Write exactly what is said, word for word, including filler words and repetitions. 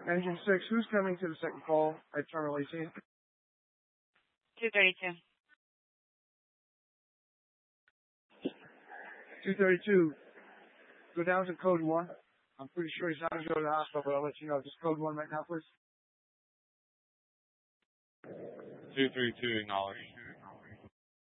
Engine six, who's coming to the second call at Terminal eighteen? two thirty-two. two thirty-two, go down to code one. I'm pretty sure he's not going to go to the hospital, but I'll let you know. Just code one right now, please. two three two, acknowledged.